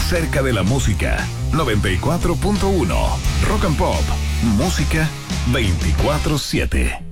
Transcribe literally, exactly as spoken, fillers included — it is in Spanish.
más cerca de la música. noventa y cuatro punto uno Rock and Pop. Música veinticuatro siete.